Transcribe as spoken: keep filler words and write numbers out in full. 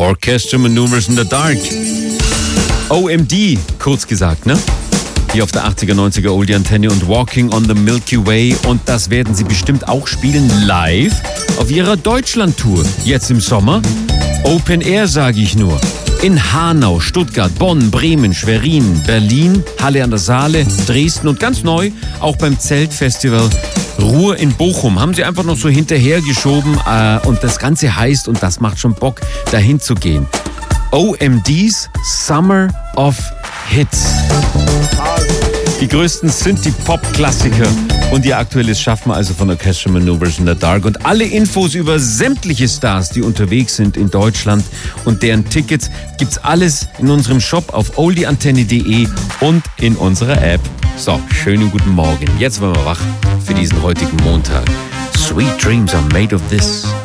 Orchestra Maneuvers in the Dark. O M D, kurz gesagt, ne? Hier auf der achtziger, neunziger Oldie Antenne und Walking on the Milky Way. Und das werden sie bestimmt auch spielen live auf ihrer Deutschland-Tour. Jetzt im Sommer. Open Air, sage ich nur. In Hanau, Stuttgart, Bonn, Bremen, Schwerin, Berlin, Halle an der Saale, Dresden und ganz neu auch beim Zeltfestival Ruhr in Bochum. Haben sie einfach noch so hinterhergeschoben äh, und das Ganze heißt, und das macht schon Bock, dahin zu gehen. O M D's Summer of Hits. Die größten Synthie-Pop-Klassiker und ihr aktuelles Schaffen also von Orchestra Maneuvers in the Dark. Und alle Infos über sämtliche Stars, die unterwegs sind in Deutschland und deren Tickets, gibt's alles in unserem Shop auf oldieantenne punkt de und in unserer App. So, schönen guten Morgen. Jetzt werden wir wach für diesen heutigen Montag. Sweet dreams are made of this.